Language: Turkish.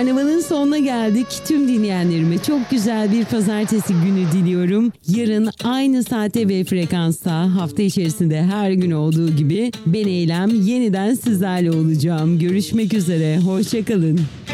Karnavalın sonuna geldik. Tüm dinleyenlerime çok güzel bir pazartesi günü diliyorum. Yarın aynı saate ve frekansta hafta içerisinde her gün olduğu gibi ben Eylem yeniden sizlerle olacağım. Görüşmek üzere. Hoşça kalın.